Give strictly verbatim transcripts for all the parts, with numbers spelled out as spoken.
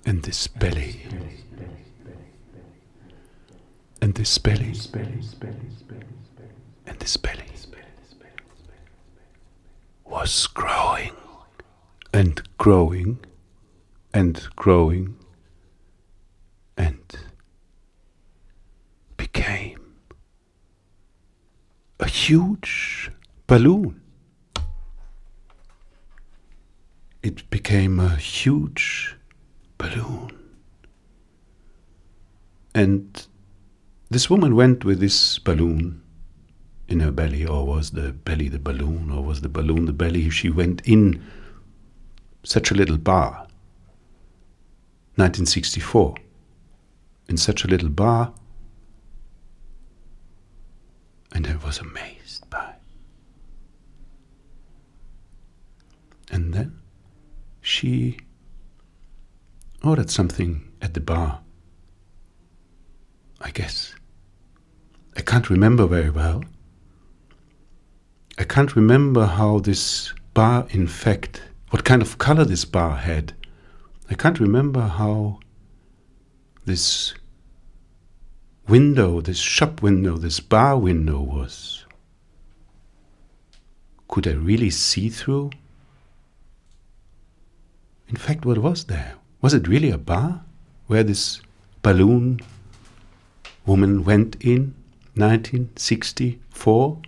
and this belly, and this belly, and this belly was growing and growing and growing and became a huge balloon. It became a huge balloon. And this woman went with this balloon in her belly, or was the belly the balloon, or was the balloon the belly? She went in such a little bar, nineteen sixty-four, in such a little bar, and I was amazed by. And then she ordered something at the bar, I guess. I can't remember very well. I can't remember how this bar, in fact, what kind of color this bar had. I can't remember how this window, this shop window, this bar window was. Could I really see through? In fact, what was there? Was it really a bar where this balloon woman went in nineteen sixty-four?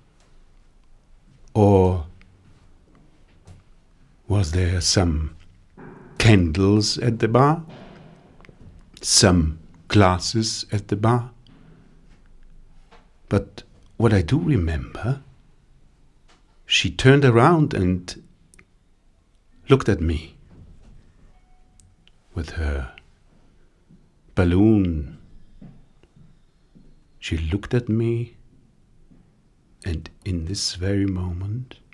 Or was there some candles at the bar? Some glasses at the bar? But what I do remember, she turned around and looked at me with her balloon. She looked at me, and in this very moment,